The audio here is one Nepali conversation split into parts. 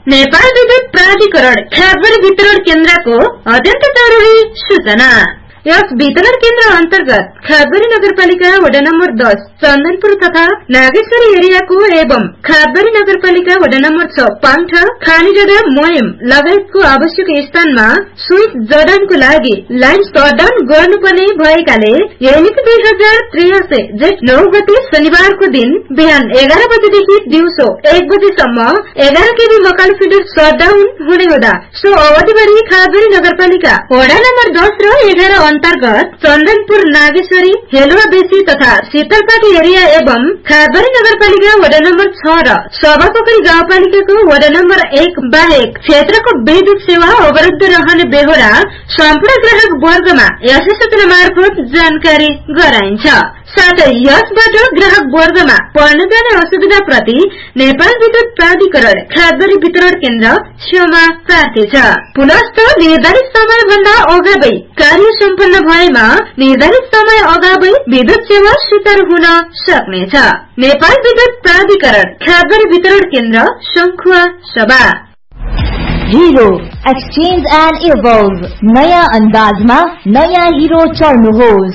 नेपाल विद्युत प्राधिकरण खादबारी वितरण केन्द्रको अत्यन्त जरुरी सूचना। यस वितरण केन्द्र अन्तर्गत खादबारी नगरपालिका वडा नम्बर 10 चन्दनपुर तथा नागेश्वरी एरियाको एवं खादबारी नगरपालिका वडा नम्बर 6 पाङठा खानीजग्गा मोयम लगायतको आवश्यक स्थानमा स्विच जडानको लागि लाइन सटडाउन गर्नुपर्ने भएकाले दैनिक 2083 जेठ 9 गते शनिबारको दिन बिहान 11 बजेदेखि दिउँसो 1 बजेसम्म 11 केबी मकाल फिडर सटडाउन हुने हुँदा सो अवधिभरि खादबारी नगरपालिका वडा नम्बर 10 र 11 अन्तर्गत चन्दनपुर नागेश्वरी हेलुवा बेसी तथा शीतलपाटी एरिया एवं खादबारी नगरपालिका वडा नम्बर 6 र सभापोखरी गाउँपालिकाको वडा नम्बर 1 बाहेक क्षेत्रको विद्युत सेवा अवरुद्ध रहने बेहोरा सम्पूर्ण ग्राहक वर्गमा यसै सूचना मार्फत जानकारी गराइन्छ। साथै यसबाट ग्राहक वर्गमा पर्न जाने असुविधा प्रति नेपाल विद्युत प्राधिकरण खादबारी वितरण केन्द्र क्षमा प्रार्थी छ। पुनश्च निर्धारित समय भन्दा अगावै कार्य सम्पन्न भएमा निर्धारित समय अगावै विद्युत सेवा सुचारू हुन सक्नेछ। नेपाल विद्युत प्राधिकरण खादबारी वितरण केन्द्र शंखुवा सभा। हीरो एक्सचेंज एंड इवोल्व नयाँ अंदाजमा नयाँ हीरो चढ्नुहोस्।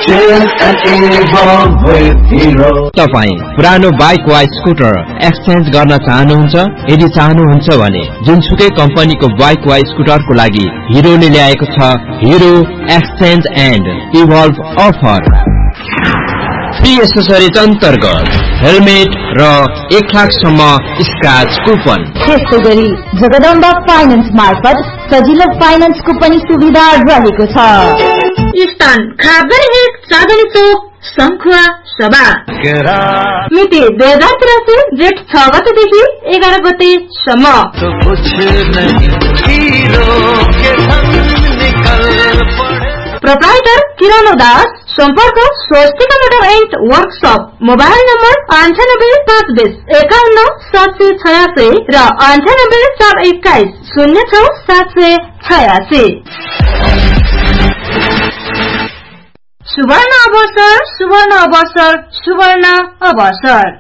तपाई पुरानो बाइक वा स्कुटर एक्सचेंज गर्न चाहनुहुन्छ? यदि चाहनुहुन्छ भने जुनसुकै कम्पनीको बाइक वा स्कुटरको लागि हिरोले ल्याएको छ hero exchange and evolve offer. Free accessories अन्तर्गत हेलमेट र 1 लाखसम्म स्क्रैच कुपन। त्यस्तै गरी जगदम्बा फाइनान्स मार्फत सजिलो फाइनान्सको पनि सुविधा रहेको छ। स्थान खादबारी 1 चाँदनी चोक शंखुवा सभा। मिति 2083 जेठ 6 गतेदेखि 11 गतेसम्म। प्रोप्राइटर किरण दास। संपर्क Swastika motor and workshop. Mobile number 9852 51 786 र 98 421 06 786। सुवर्ण अवसर सुवर्ण अवसर सुवर्ण अवसर।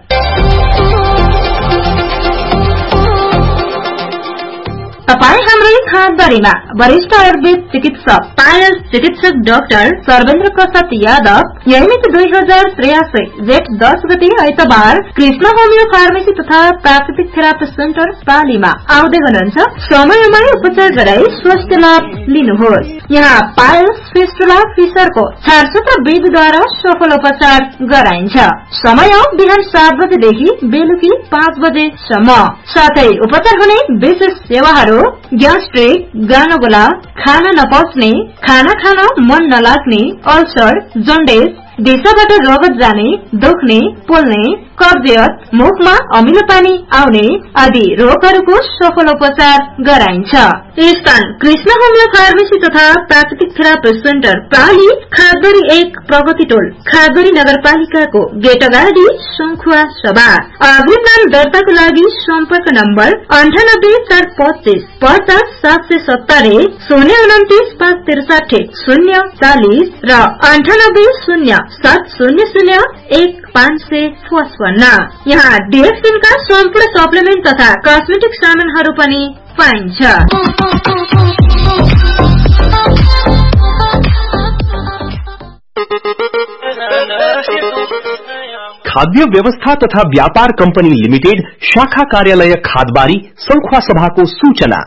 तपाई हाम्रै खादबारीमा वरिष्ठ आयुर्वेद चिकित्सक पायल चिकित्सक डाक्टर सर्वेन्द्र प्रसाद यादव दैनिक 2083 जेठ 10 गते आइतबार कृष्ण होमियो फार्मेसी तथा प्राकृतिक थेरापी सेन्टर पालीमा आउँदै हुनुहुन्छ। समयमै उपचार गराई स्वास्थ्य लाभ लिनुहोस्। यहाँ पायल्स फिस्टुला फिसरको छारसूत्र विधिद्वारा सफल उपचार गराइन्छ। समय बिहान 7 बजेदेखि बेलुकी 5 बजेसम्म। साथै उपचार हुने विशेष सेवाहरू ग्यास्ट्रिक, गानोगोला, खाना नपच्ने, खाना खान मन नलाग्ने, अल्सर, जन्डिस, दिशाबाट रगत जाने, दुख्ने, पोल्ने, कब्जियत, मुखमा अमिलो पानी आउने आदि रोगहरूको सफल उपचार गराइन्छ। स्थान कृष्ण होमियो फार्मेसी तथा प्राकृतिक थेरापी सेन्टर प्राली खादबारी 1 प्रगति टोल खादबारी नगरपालिकाको गेट अगाडि शंखुवा सभा। अग्रिम नाम दर्ताको लागि सम्पर्क नम्बर 98 425 50 770 029 563 040 र 98 0 700 1 555। यहाँ डीएक्सएन का सम्पूर्ण सप्लिमेन्ट तथा कस्मेटिक सामानहरू पनि पाइन्छ। खाद्य व्यवस्था तथा व्यापार कंपनी लिमिटेड शाखा कार्यालय खादबारी शंखुवा सभाको सूचना।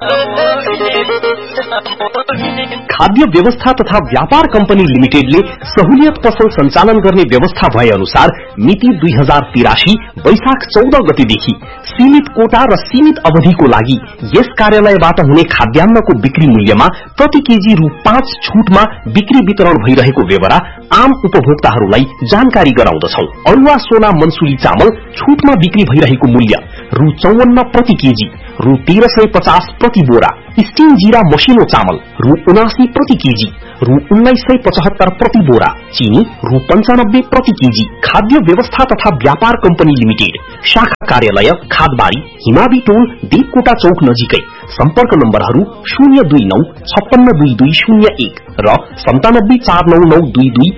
खाद्य व्यवस्था तथा व्यापार कंपनी लिमिटेडले सहुलियत पसल सञ्चालन गर्ने व्यवस्था भए अनुसार मिति 2083 वैशाख 14 गतेदेखि सीमित कोटा र सीमित अवधिको लागि यस कार्यालयबाट हुने खाद्यान्नको बिक्री मूल्यमा प्रति केजी रु 5 छूटमा बिक्री वितरण भइरहेको बेहोरा आम उपभोक्ताहरूलाई जानकारी गराउँदछौं। अरुवा सोना मनसुली चामल छूटमा बिक्री भइरहेको मूल्य रु 54 प्रति केजी, रु 1350 प्रति बोरा। स्टीम जीरा मसिनो चामल रु 79 प्रति केजी, रु 1975 प्रति बोरा। चीनी रु 95 प्रति केजी। खाद्य व्यवस्था तथा व्यापार कंपनी लिमिटेड शाखा कार्यालय खादबारी हिमावी टोल देवकोटा चौक नजिकै। सम्पर्क नम्बरहरू 029 562201 र 9749922520।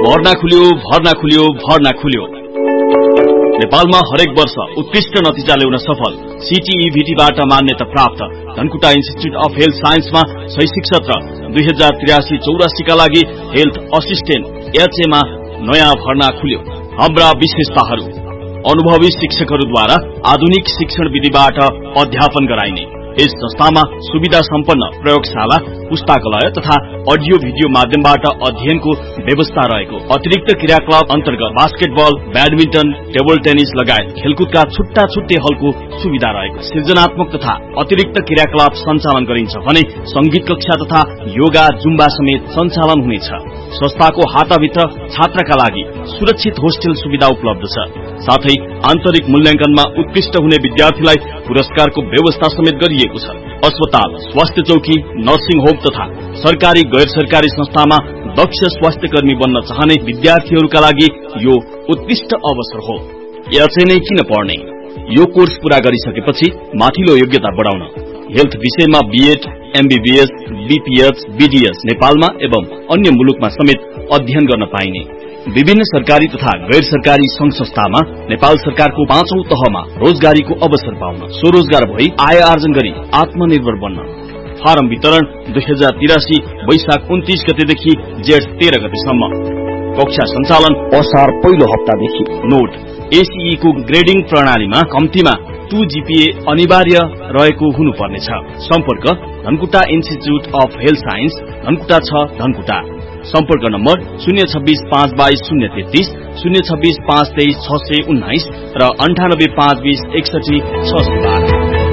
भर्ना खुल्यो। नेपालमा हरेक वर्ष उत्कृष्ट नतिजा ल्याउन सफल CTEVT-बाट मान्यता प्राप्त धनकुटा इन्स्टिच्युट अफ हेल्थ साइन्समा शैक्षिक सत्र 2083-84 का लागि हेल्थ असिस्टेन्ट HA मा नयाँ भर्ना खुल्यो। हाम्रा विशेषताहरू: अनुभवी शिक्षकहरूद्वारा आधुनिक शिक्षण विधिबाट अध्यापन गराइने। यस संस्थामा सुविधा सम्पन्न प्रयोगशाला, पुस्तकालय तथा अडियो भिडियो माध्यमबाट अध्ययनको व्यवस्था रहेको। अतिरिक्त क्रियाकलाप अन्तर्गत बास्केटबल, ब्याडमिन्टन, टेबल टेनिस लगायत खेलकुदका छुट्टा छुट्टै हलको सुविधा रहेको। सृजनात्मक तथा अतिरिक्त क्रियाकलाप सञ्चालन गरिन्छ भने संगीत कक्षा तथा योगा, जुम्बा समेत सञ्चालन हुनेछ। संस्थाको हाताभित्र छात्रका लागि सुरक्षित होस्टेल सुविधा उपलब्ध छ। साथै आन्तरिक मूल्याङ्कनमा उत्कृष्ट हुने विद्यार्थीलाई पुरस्कारको व्यवस्था समेत गरिएको छ। अस्पताल, स्वास्थ्य चौकी, नर्सिङ होम तथा सरकारी गैर सरकारी संस्थामा दक्ष स्वास्थ्य कर्मी बन्न चाहने विद्यार्थीहरूका लागि यो उत्कृष्ट अवसर हो। HA नै किन पढ्ने? यो कोर्स पूरा गरिसकेपछि माथिल्लो योग्यता बढाउन हेल्थ विषयमा BEd, MBBS, BPH, BDS नेपालमा एवं अन्य मुलुकमा समेत अध्ययन गर्न पाइने। विभिन्न सरकारी तथा गैर सरकारी संघ संस्थामा नेपाल सरकारको 5औं तहमा रोजगारीको अवसर पाउन, स्वरोजगार भई आय आर्जन गरी आत्मनिर्भर बन्न। फारम वितरण 2083 वैशाख 29 गतेदेखि जेठ 13 गतेसम्म। कक्षा सञ्चालन असार पहिलो हप्तादेखि। नोट: ACE को ग्रेडिङ प्रणालीमा कम्तीमा 2 GPA अनिवार्य रहेको हुनुपर्नेछ। सम्पर्क: Dhankuta institute of health science, Dhankuta 6, Dhankuta. सम्पर्क नम्बर 026-522-033, 026-523-619 र 98-520-61-612।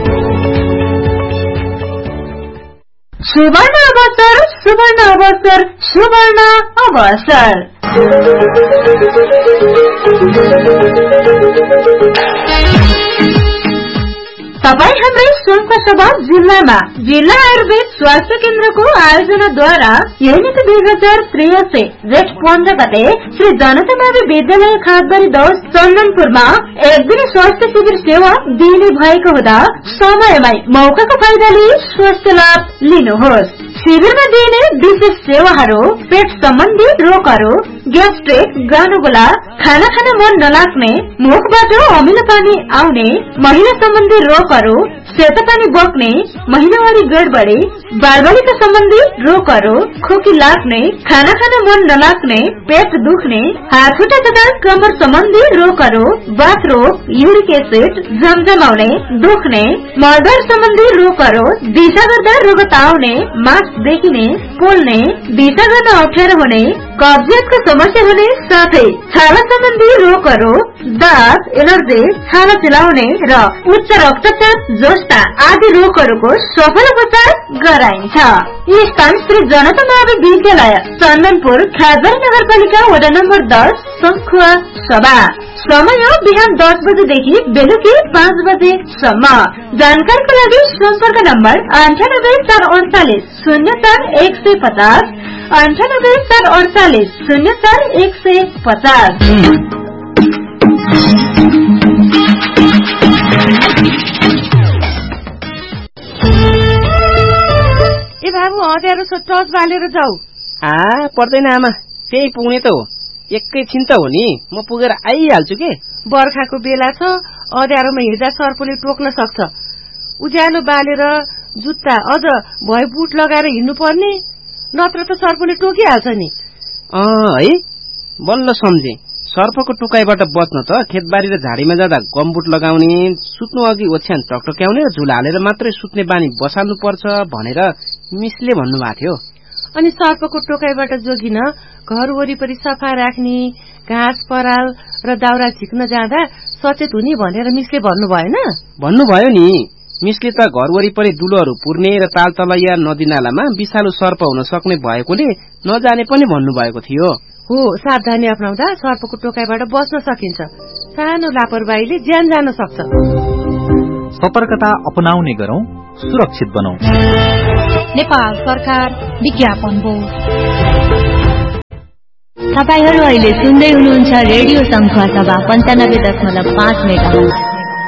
सुवर्ण अवसर, सुवर्ण अवसर, सुवर्ण अवसर। तपाई हाम्रै सुनखसभा जिल्लामा जिल्ला आयुर्वेद स्वास्थ्य केन्द्रको आयोजनाद्वारा युनिट 2083 जेठ 15 गते श्री जनता मावि विद्यालय खातबारी 10 चन्दनपुरमा एक दिन स्वास्थ्य शिविर सेवा दिने भएको हुँदा समयमै मौकाको फाइदा लिई स्वास्थ्य लाभ लिनुहोस्। शिविरमा दिइने विशेष सेवाहरू: पेट सम्बन्धी रोगहरू, ग्यास्ट्रिक, गानुगोला, खाना खान मन नलाग्ने, मुखबाट अमिलो पानी आउने, महिला सम्बन्धी रोगहरू, सेतो पानी बग्ने, महिनावारी गडबडी, बालबालिका सम्बन्धी रोगहरू, खोकी लाग्ने, खाना खान मन नलाग्ने, पेट दुख्ने, हात खुट्टा तथा कमर सम्बन्धी रोगहरू, बाथ रोग, युरिक एसिड जमजमाउने, दुख्ने, मलद्वार सम्बन्धी रोगहरू, दिशा गर्दा रगत आउने, मास देखिने, पोल्ने, दिशा गर्न अप्ठ्यारो हुने, कब्जियतको समस्या हुने, साथै छाला सम्बन्धी रोगहरू, दाँत, एलर्जी, छाला चिलाउने र उच्च रक्तचाप जस्ता आदि रोगहरूको सफल उपचार गराइन्छ। यी स्थान श्री जनता मावि विद्यालय चन्दनपुर, खातबारी नगरपालिका वडा नम्बर 10, सङ्खुवा सभा। समय बिहान 10 बजेदेखि बेलुकी 5 बजेसम्म। जानकारीको लागि सम्पर्क नम्बर 98-448-04-150, 98-448-04-150। ए बाबु, अँध्यारो टर्च बालेर जाऊ। पर्दैन आमा, त्यही पुग्ने त हो। एकैछिन त हो नि, म पुगेर आइहाल्छु के। बर्खाको बेला छ, अँध्यारोमा हिँड्दा सर्पले टोक्न सक्छ। उज्यालो बालेर जुत्ता अझ भए बुट लगाएर हिँड्नु पर्ने, नत्र त सर्पले टोकिहाल्छ नि। है, बल्ल सम्झे। सर्पको टोकाइबाट बच्न त खेतबारी र झाडीमा जाँदा गमबुट लगाउने, सुत्नु अघि ओछ्यान टकटक्याउने र झुला हालेर मात्रै सुत्ने बानी बसाल्नु पर्छ भनेर मिसले भन्नुभएको थियो। अनि सर्पको टोकाइबाट जोगिन घर वरिपरि सफा राख्ने, घाँस पराल र दाउरा झिक्न जाँदा सचेत हुने भनेर मिसले भन्नु भएन? भन्नुभयो नि। मिसले त घर वरिपरि दुलोहरू पुर्ने र तालतलैया नदीनालामा विषालु सर्प हुन सक्ने भएकोले नजाने पनि भन्नुभएको थियो। हो, सावधानी अपनाउँदा सर्पको टोकाइबाट बच्न सकिन्छ। सानो लापरवाहीले ज्यान जान सक्छ। सतर्कता अपनाउने गरौं, सुरक्षित बनौं। नेपाल सरकार विज्ञापन बोर्ड। तपाईहरू अहिले सुन्दै हुनुहुन्छ रेडियो सङ्खुवा सभा 95.5 मेगाहर्ज।